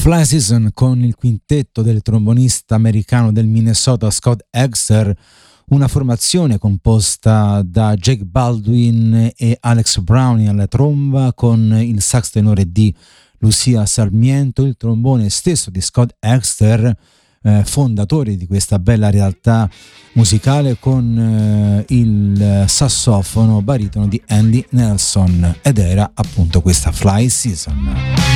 Fly Season con il quintetto del trombonista americano del Minnesota Scott Exter, una formazione composta da Jake Baldwin e Alex Browning alla tromba, con il sax tenore di Lucia Sarmiento, il trombone stesso di Scott Exter, fondatore di questa bella realtà musicale, con il sassofono baritono di Andy Nelson, ed era appunto questa Fly Season.